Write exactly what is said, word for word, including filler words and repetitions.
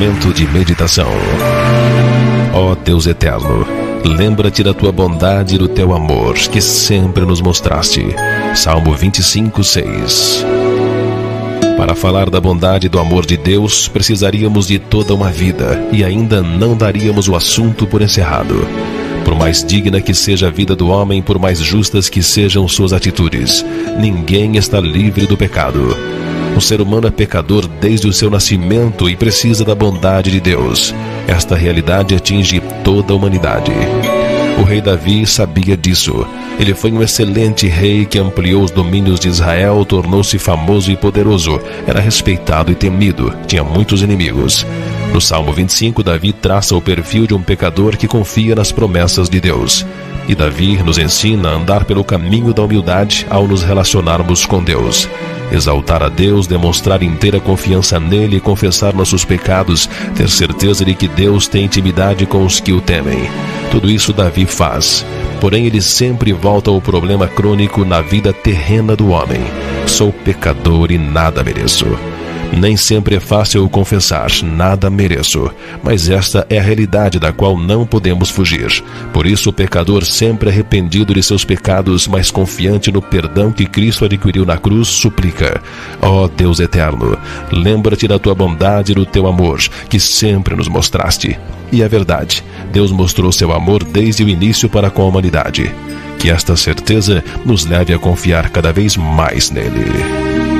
momento de meditação. Ó Deus eterno, lembra-te da tua bondade e do teu amor, que sempre nos mostraste. Salmo vinte e cinco, seis. Para falar da bondade e do amor de Deus, precisaríamos de toda uma vida, e ainda não daríamos o assunto por encerrado. Por mais digna que seja a vida do homem, por mais justas que sejam suas atitudes, ninguém está livre do pecado. O ser humano é pecador desde o seu nascimento e precisa da bondade de Deus. Esta realidade atinge toda a humanidade. O rei Davi sabia disso. Ele foi um excelente rei que ampliou os domínios de Israel, tornou-se famoso e poderoso, era respeitado e temido, tinha muitos inimigos. No Salmo vinte e cinco, Davi traça o perfil de um pecador que confia nas promessas de Deus. E Davi nos ensina a andar pelo caminho da humildade ao nos relacionarmos com Deus. Exaltar a Deus, demonstrar inteira confiança nele, confessar nossos pecados, ter certeza de que Deus tem intimidade com os que o temem. Tudo isso Davi faz. Porém, ele sempre volta ao problema crônico na vida terrena do homem. Sou pecador e nada mereço. Nem sempre é fácil confessar, nada mereço, mas esta é a realidade da qual não podemos fugir. Por isso o pecador, sempre arrependido de seus pecados, mas confiante no perdão que Cristo adquiriu na cruz, suplica: ó Deus eterno, lembra-te da tua bondade e do teu amor, que sempre nos mostraste. E é verdade, Deus mostrou seu amor desde o início para com a humanidade. Que esta certeza nos leve a confiar cada vez mais nele.